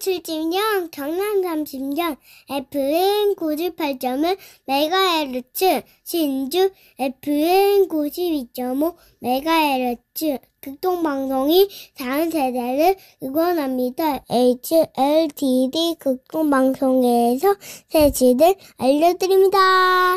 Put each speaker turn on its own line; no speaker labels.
서울 70년, 경남 30년, FM 98.1MHz, 신주 FM 92.5MHz, 극동방송이 다음 세대를 응원합니다. HLTD 극동방송에서 새치들 알려드립니다.